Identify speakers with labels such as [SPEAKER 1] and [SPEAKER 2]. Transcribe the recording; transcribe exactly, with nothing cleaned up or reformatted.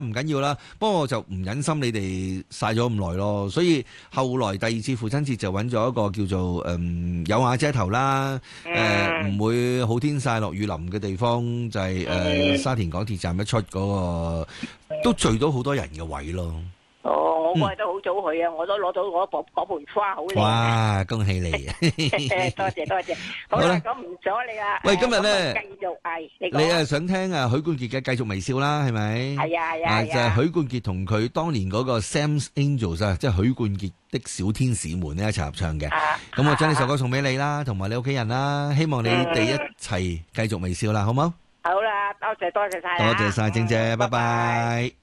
[SPEAKER 1] 唔緊要啦。不過我就唔忍心你哋曬咗咁耐咯，所以後來第二次父親節就揾咗一個叫做誒、嗯、有瓦遮頭啦，誒、呃、唔會好天曬落雨淋嘅地方，就係、是、誒、呃、沙田港鐵站一出嗰、那個都聚到好多人嘅位咯。
[SPEAKER 2] 哦，我嗰日都好早去啊，我都攞到嗰嗰嗰盆花好靚。
[SPEAKER 1] 哇，恭喜你！
[SPEAKER 2] 多謝多謝。好啦，咁唔阻你啦。
[SPEAKER 1] 喂，今日咧
[SPEAKER 2] 繼續係你
[SPEAKER 1] 你係想聽啊許冠傑嘅繼續微笑啦，係咪？
[SPEAKER 2] 係啊係啊
[SPEAKER 1] 啊，就係許冠傑同佢當年嗰個 Sam's Angels 啊，即係許冠傑的小天使們咧一齊合唱嘅。咁我將呢首歌送俾你啦，同埋你屋企人啦，希望你哋一齊繼續微笑啦，好冇？
[SPEAKER 2] 好啦，多謝多謝晒。
[SPEAKER 1] 多謝晒，正姐，拜拜。